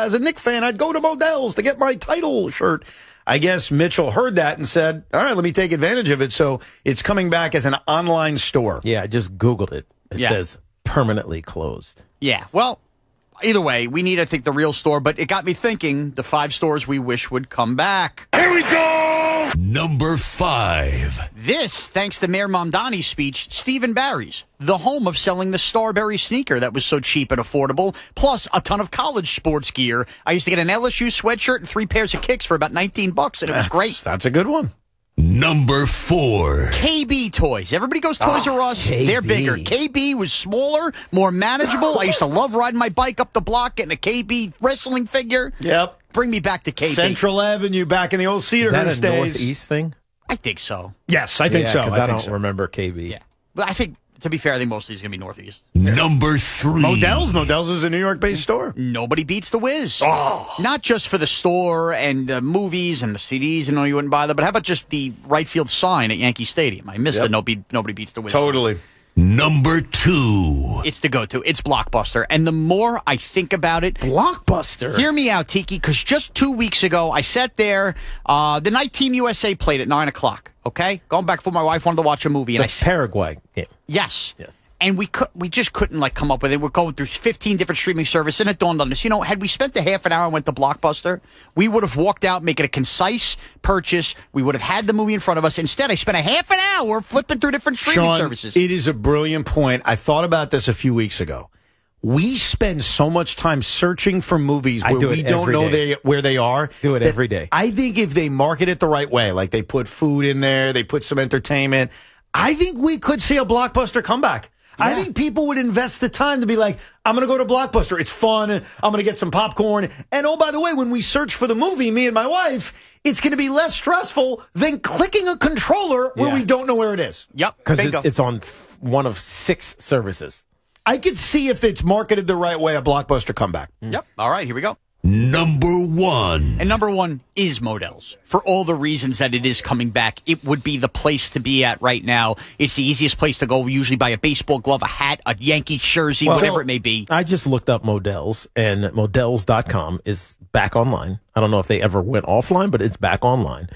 as a Knick fan, I'd go to Modell's to get my title shirt. I guess Mitchell heard that and said, all right, let me take advantage of it. So it's coming back as an online store. Yeah, I just Googled it. It says permanently closed. Yeah, well, either way, we need, I think, the real store. But it got me thinking, the 5 stores we wish would come back. Here we go! Number 5. This, thanks to Mayor Mamdani's speech, Stephen Barry's, the home of selling the Starberry sneaker that was so cheap and affordable, plus a ton of college sports gear. I used to get an LSU sweatshirt and 3 pairs of kicks for about $19, and it was great. That's a good one. Number 4. KB Toys. Everybody goes Toys R Us. KB. They're bigger. KB was smaller, more manageable. I used to love riding my bike up the block, getting a KB wrestling figure. Yep. Bring me back to KB. Central Avenue back in the old Is that Cedarhurst a days. Northeast thing? I think so. Yes, I think so. Because I think don't so. remember KB. Yeah. But I think, to be fair, I think most of these are going to be Northeast. Number 3. Modell's is a New York-based store. Nobody beats the Wiz. Oh. Not just for the store and the movies and the CDs, and you wouldn't buy them, but how about just the right field sign at Yankee Stadium? I miss the nobody beats the Wiz. Totally. Number 2. It's the go-to. It's Blockbuster. And the more I think about it, Blockbuster. hear me out, Tiki, because just 2 weeks ago, I sat there. The night Team USA played at 9 o'clock, okay? Going back before my wife wanted to watch a movie. And The Paraguay game. Yes. Yes. And we just couldn't come up with it. We're going through 15 different streaming services, and it dawned on us. Had we spent a half an hour and went to Blockbuster, we would have walked out, make it a concise purchase. We would have had the movie in front of us. Instead, I spent a half an hour flipping through different streaming Sean, services. It is a brilliant point. I thought about this a few weeks ago. We spend so much time searching for movies I where do we it don't every know day. where they are. Do it that every day. I think if they market it the right way, like they put food in there, they put some entertainment, I think we could see a Blockbuster comeback. I think people would invest the time to be like, I'm going to go to Blockbuster. It's fun. I'm going to get some popcorn. And oh, by the way, when we search for the movie, me and my wife, it's going to be less stressful than clicking a controller where we don't know where it is. Yep. Because Bingo. it's on one of 6 services. I could see if it's marketed the right way, a Blockbuster comeback. Yep. All right, here we go. Number 1. And number 1 is Modell's. For all the reasons that it is coming back, it would be the place to be at right now. It's the easiest place to go, usually buy a baseball glove, a hat, a Yankee jersey, whatever it may be. I just looked up Modell's, and Modell's.com is back online. I don't know if they ever went offline, but it's back online.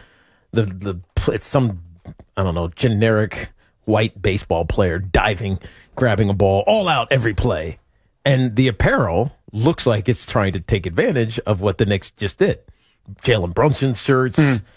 It's some, I don't know, generic white baseball player diving, grabbing a ball, all out every play. And the apparel looks like it's trying to take advantage of what the Knicks just did. Jalen Brunson's shirts,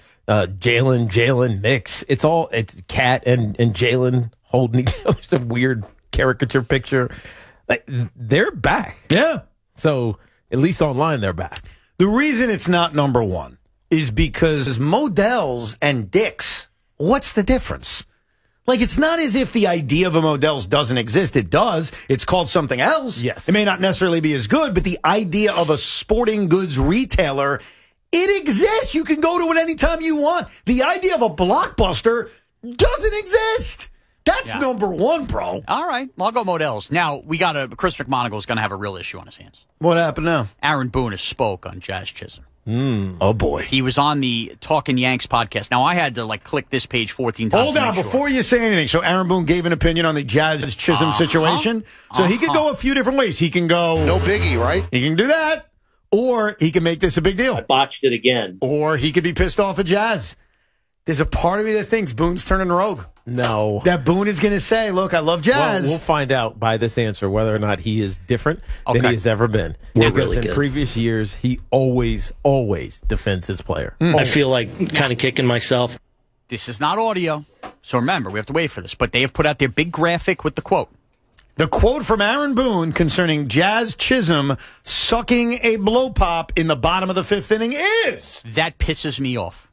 Jalen, Knicks. It's Cat and Jalen holding each other. It's a weird caricature picture. Like, they're back. Yeah. So at least online, they're back. The reason it's not number 1 is because Modell's and Dick's, what's the difference? Like, it's not as if the idea of a Modell's doesn't exist. It does. It's called something else. Yes. It may not necessarily be as good, but the idea of a sporting goods retailer, it exists. You can go to it anytime you want. The idea of a Blockbuster doesn't exist. That's number 1, bro. All right, well, I'll go Modell's. Now, Chris McMonagle is going to have a real issue on his hands. What happened now? Aaron Boone has spoke on Jazz Chisholm. Oh, boy. He was on the Talkin' Yanks podcast. Now, I had to, click this page 14 times. Hold on, before you say anything. So Aaron Boone gave an opinion on the Jazz Chisholm situation. So he could go a few different ways. He can go, No biggie, right? he can do that, or he can make this a big deal. Botched it again. Or he could be pissed off at Jazz. There's a part of me that thinks Boone's turning rogue. No. That Boone is going to say, look, I love Jazz. Well, we'll find out by this answer whether or not he is different than Okay. he has ever been. We're Because really in good. previous years, he always defends his player. I feel like kind of kicking myself. This is not audio, so remember, we have to wait for this. But they have put out their big graphic with the quote. The quote from Aaron Boone concerning Jazz Chisholm sucking a blow pop in the bottom of the 5th inning is... That pisses me off.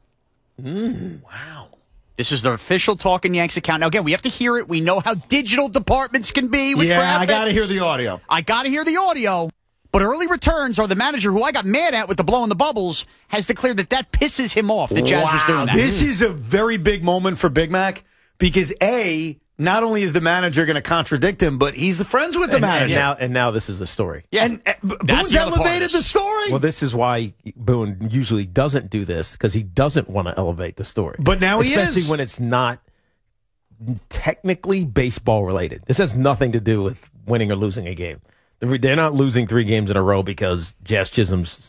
Wow. This is the official Talkin' Yanks account. Now, again, we have to hear it. We know how digital departments can be with Yeah, graphics. I got to hear the audio. I got to hear the audio. But Early Returns, or the manager who I got mad at with the blowing the bubbles, has declared that pisses him off that Jazz was doing that. This is a very big moment for Big Mac because, A, not only is the manager going to contradict him, but he's the friends with the manager. And now this is a story. Yeah. And That's Boone's the other part of elevated this. the story. Well, this is why Boone usually doesn't do this, because he doesn't want to elevate the story. But now he is. Especially when it's not technically baseball related. This has nothing to do with winning or losing a game. They're not losing 3 games in a row because Jazz Chisholm's